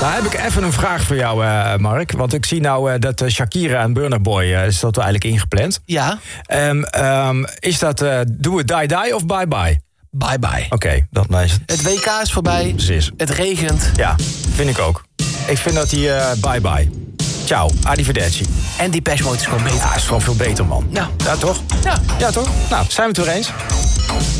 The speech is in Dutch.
Nou heb ik even een vraag voor jou, Mark. Want ik zie nou dat Shakira en Burna Boy is dat eigenlijk ingepland. Ja. Is dat do it, die, die of bye, bye? Bye, bye. Oké, dat is het. Het WK is voorbij. Precies. Het regent. Ja, vind ik ook. Ik vind dat hij bye, bye. Ciao, arrivederci. En die Depeche Mode is gewoon beter. Ja, is gewoon veel beter, man. Ja. Ja, toch? Ja. Ja, toch? Nou, zijn we het weer eens?